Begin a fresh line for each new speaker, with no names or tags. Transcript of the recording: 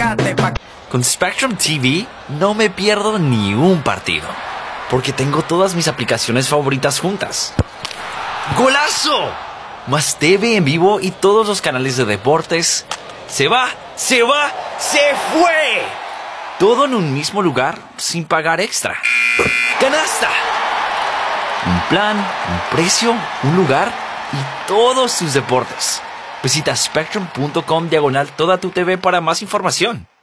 Con Spectrum TV no me pierdo ni un partido, porque tengo todas mis aplicaciones favoritas juntas. ¡Golazo! Más TV en vivo y todos los canales de deportes. ¡Se fue! Todo en un mismo lugar sin pagar extra. ¡Canasta! Un plan, un precio, un lugar y todos tus deportes. Visita spectrum.com/toda tu TV para más información.